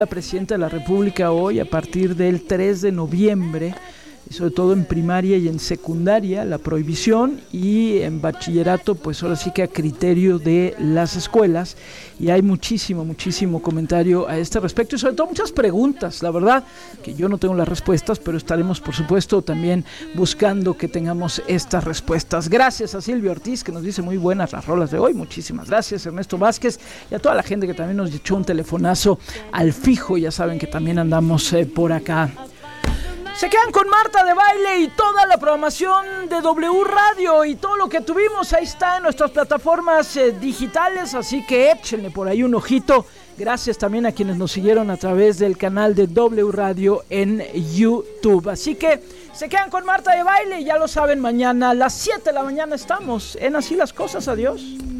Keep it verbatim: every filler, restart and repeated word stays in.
La presidenta de la República hoy, a partir del tres de noviembre, y sobre todo en primaria y en secundaria, la prohibición, y en bachillerato, pues ahora sí que a criterio de las escuelas, y hay muchísimo, muchísimo comentario a este respecto, y sobre todo muchas preguntas, la verdad, que yo no tengo las respuestas, pero estaremos, por supuesto, también buscando que tengamos estas respuestas. Gracias a Silvia Ortiz, que nos dice muy buenas las rolas de hoy, muchísimas gracias, Ernesto Vázquez, y a toda la gente que también nos echó un telefonazo al fijo, ya saben que también andamos eh, por acá. Se quedan con Marta de Baile y toda la programación de W Radio y todo lo que tuvimos, ahí está en nuestras plataformas eh, digitales, así que échenle por ahí un ojito. Gracias también a quienes nos siguieron a través del canal de W Radio en YouTube. Así que se quedan con Marta de Baile y ya lo saben, mañana a las siete de la mañana estamos en Así las Cosas. Adiós.